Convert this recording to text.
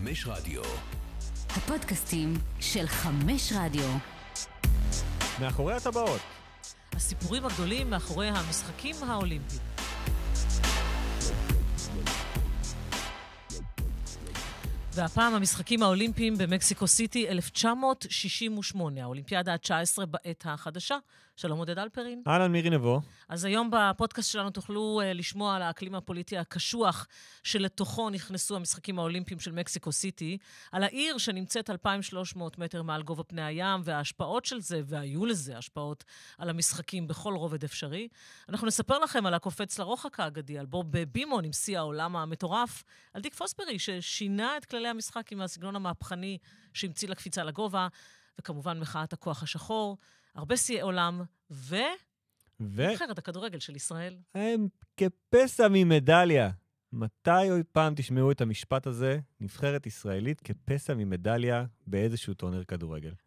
חמש רדיו. הפודקאסטים של חמש רדיו. מאחורי הטבעות. הסיפורים הגדולים מאחורי המשחקים האולימפיים. והפעם המשחקים האולימפיים במקסיקו סיטי 1968, האולימפיאדה ה-19 בעת החדשה. שלום עודד אלפרין. אהלן מירי נבו. אז היום בפודקאסט שלנו תוכלו לשמוע על האקלים הפוליטי הקשוח שלתוכו נכנסו המשחקים האולימפיים של מקסיקו סיטי, על העיר שנמצאת 2,300 מטר מעל גובה פני הים, וההשפעות של זה, והיו לזה השפעות על המשחקים בכל רובד אפשרי. אנחנו נספר לכם על הקופץ לרוחק האגדי, על בוב בימון עם שיא העולם המטורף, על דיק פוסברי ששינה את כללי המשחק עם הסגנון המהפכני שהמציא לקפיצה לגובה, וכמובן מחאת הכוח השחור, הרבה שיאי עולם, נבחרת הכדורגל של ישראל. הם כפסע ממדליה. מתי או פעם תשמעו את המשפט הזה? נבחרת ישראלית כפסע ממדליה באיזשהו טורניר כדורגל.